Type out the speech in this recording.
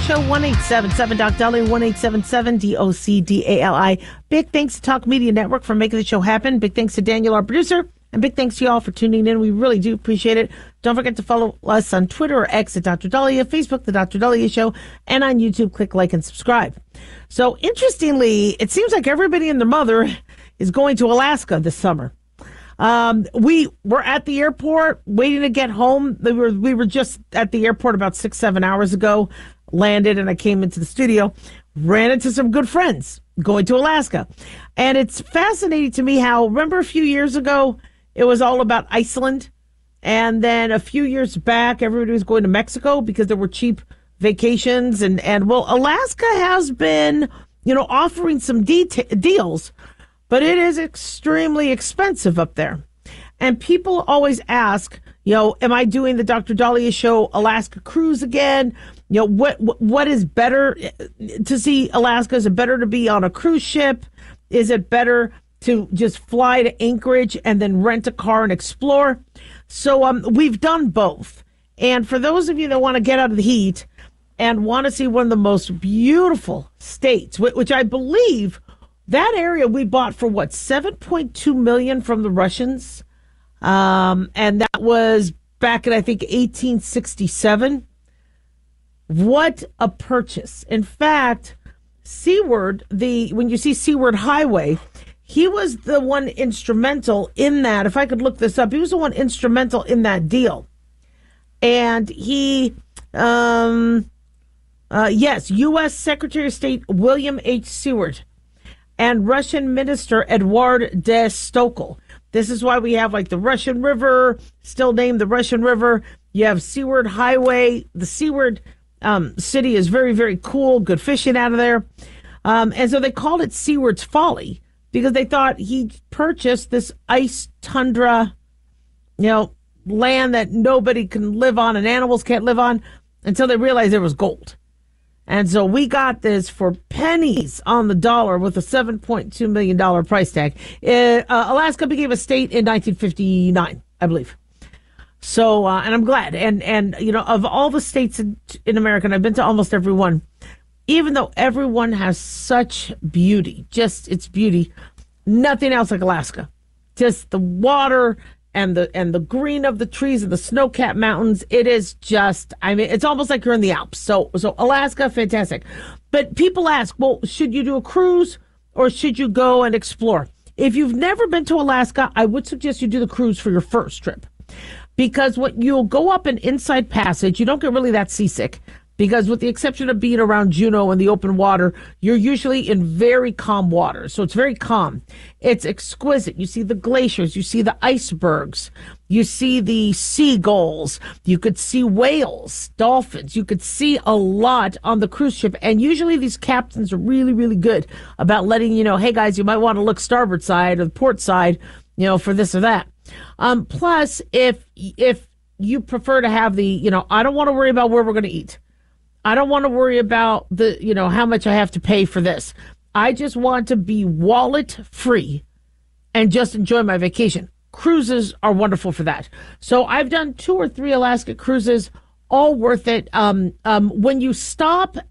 Show, 1-877-DOC-DALI, 1-877-DOC-DALI. Big thanks to Talk Media Network for making the show happen. Big thanks to Daniel, our producer. And big thanks to you all for tuning in. We really do appreciate it. Don't forget to follow us on Twitter or X at Dr. Daliah, Facebook, The Dr. Daliah Show, and on YouTube, click like and subscribe. So interestingly, it seems like everybody and their mother is going to Alaska this summer. We were at the airport waiting to get home. We were just at the airport about 6-7 hours ago, landed, and I came into the studio, ran into some good friends going to Alaska. And it's fascinating to me how, remember a few years ago, it was all about Iceland. And then a few years back, everybody was going to Mexico because there were cheap vacations. And well, Alaska has been, offering some deals, but it is extremely expensive up there. And people always ask, am I doing the Dr. Daliah Show Alaska cruise again? What is better to see Alaska? Is it better to be on a cruise ship? Is it better to just fly to Anchorage and then rent a car and explore? So we've done both. And for those of you that want to get out of the heat and want to see one of the most beautiful states, which I believe that area we bought for $7.2 million from the Russians. And that was back in, I think, 1867. What a purchase. In fact, Seaward, when you see Seaward Highway, he was the one instrumental in that. If I could look this up, he was the one instrumental in that deal. And he, U.S. Secretary of State William H. Seward and Russian Minister Eduard de Stockel. This is why we have the Russian River, still named the Russian River. You have Seaward Highway. The Seaward city is very, very cool. Good fishing out of there. And so they called it Seward's Folly because they thought he purchased this ice tundra, land that nobody can live on and animals can't live on, until they realized there was gold. And so we got this for pennies on the dollar with a $7.2 million price tag. Alaska became a state in 1959, I believe. So, and I'm glad. And of all the states in America, and I've been to almost every one, even though everyone has such beauty, just its beauty, nothing else like Alaska. Just the water and the green of the trees and the snow-capped mountains. It is just, it's almost like you're in the Alps. So Alaska, fantastic. But people ask, well, should you do a cruise or should you go and explore? If you've never been to Alaska, I would suggest you do the cruise for your first trip. Because you'll go up an inside passage, you don't get really that seasick. Because with the exception of being around Juneau in the open water, you're usually in very calm water. So it's very calm. It's exquisite. You see the glaciers. You see the icebergs. You see the seagulls. You could see whales, dolphins. You could see a lot on the cruise ship. And usually these captains are really, really good about letting you know, hey, guys, you might want to look starboard side or the port side, for this or that. Plus, if you prefer to have the, I don't want to worry about where we're going to eat. I don't want to worry about how much I have to pay for this. I just want to be wallet free and just enjoy my vacation. Cruises are wonderful for that. So I've done 2 or 3 Alaska cruises, all worth it. When you stop